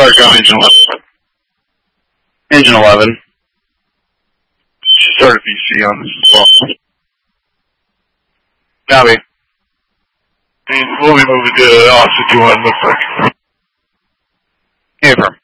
start going engine 11. Engine 11. Start a VC on this as well. Copy. And we'll be moving to Austin 2-1, looks like. Hey, firm.